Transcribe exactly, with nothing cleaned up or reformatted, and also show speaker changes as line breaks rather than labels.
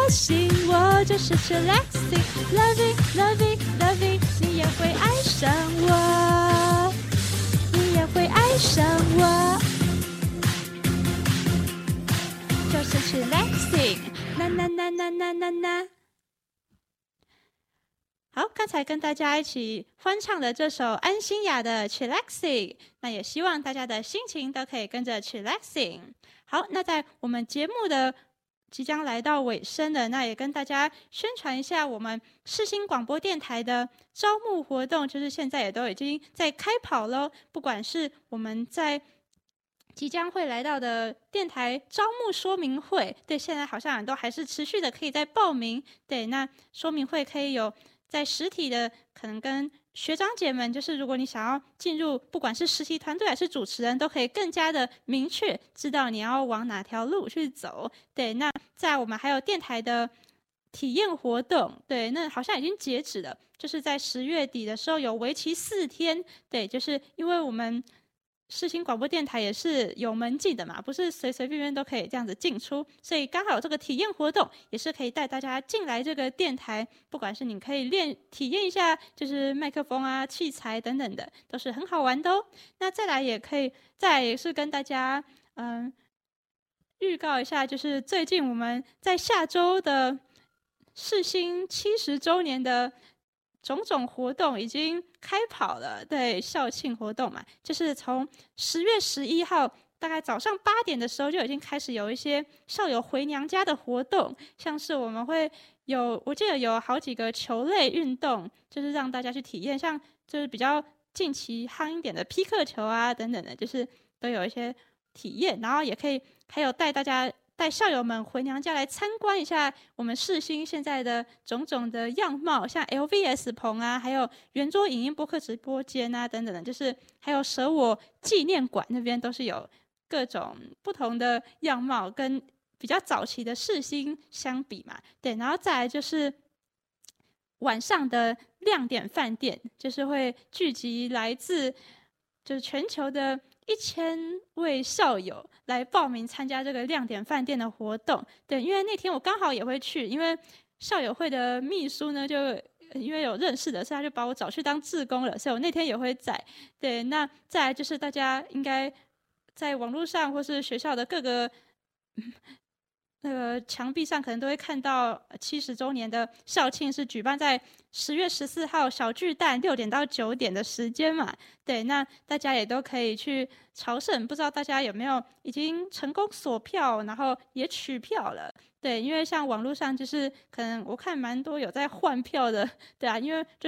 心，我就是 chillaxing loving loving loving， 你也会爱上我，你也会爱上我，就是 chillaxing， na na na na na na na。好，刚才跟大家一起欢唱的这首安心雅的 chillaxing， 那也希望大家的心情都可以跟着 chillaxing。好，那在我们节目的即将来到尾声了，那也跟大家宣传一下我们世新广播电台的招募活动，就是现在也都已经在开跑咯。不管是我们在即将会来到的电台招募说明会，对，现在好像都还是持续的可以在报名。对，那说明会可以有在实体的，可能跟学长姐们，就是如果你想要进入，不管是实习团队还是主持人，都可以更加的明确知道你要往哪条路去走。对，那在我们还有电台的体验活动，对，那好像已经截止了，就是在十月底的时候有为期四天。对，就是因为我们世新广播电台也是有门禁的嘛，不是随随便便都可以这样子进出，所以刚好有这个体验活动，也是可以带大家进来这个电台，不管是你可以练体验一下，就是麦克风啊、器材等等的，都是很好玩的哦。那再来也可以，再来也是跟大家嗯预告一下，就是最近我们在下周的世新七十周年的种种活动已经开跑了，对，校庆活动嘛，就是从十月十一号大概早上八点的时候就已经开始有一些校友回娘家的活动，像是我们会有，我记得有好几个球类运动，就是让大家去体验，像就是比较近期夯一点的匹克球啊等等的，就是都有一些体验，然后也可以还有带大家。带校友们回娘家来参观一下我们世新现在的种种的样貌，像 L V S 棚啊，还有圆桌影音播客直播间啊等等的，就是还有舍我纪念馆那边都是有各种不同的样貌，跟比较早期的世新相比嘛。对，然后再来就是晚上的亮点饭店，就是会聚集来自就是全球的一千位校友来报名参加这个亮点饭店的活动。对，因为那天我刚好也会去，因为校友会的秘书呢，就因为有认识的，所以他就把我找去当志工了，所以我那天也会在。对，那再来就是大家应该在网络上或是学校的各个那个墙壁上可能都会看到七十周年的校庆是举办在十月十四号小巨蛋六点到九点的时间嘛。对，那大家也都可以去朝圣，不知道大家有没有已经成功锁票，然后也取票了。对，因为像网络上就是可能我看蛮多有在换票的，对啊，因为